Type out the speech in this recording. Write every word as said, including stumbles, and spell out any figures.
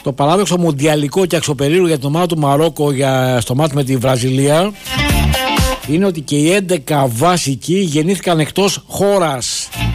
Το παράδοξο μουντιαλικό και αξιοπερίεργο για την ομάδα του Μαρόκο για, στο μάτι με τη Βραζιλία είναι ότι και οι έντεκα βασικοί γεννήθηκαν εκτός χώρας.